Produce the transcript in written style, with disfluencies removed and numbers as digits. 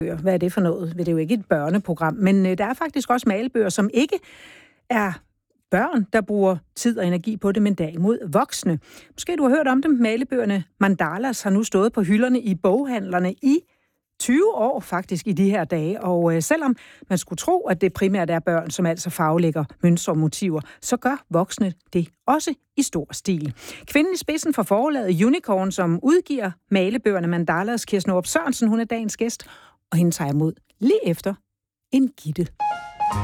Hvad er det for noget? Det er jo ikke et børneprogram, men der er faktisk også malebøger, som ikke er børn, der bruger tid og energi på det, men derimod voksne. Måske du har hørt om dem. Malebøgerne Mandalas har nu stået på hylderne i boghandlerne i 20 år faktisk i de her dage, og selvom man skulle tro, at det primært er børn, som altså farvelægger mønstre og motiver, så gør voksne det også i stor stil. Kvinden i spidsen for forlaget Unicorn, som udgiver malebøgerne Mandalas, Kirsten Aarup Sørensen, hun er dagens gæst, og hende tager imod lige efter en Gitte.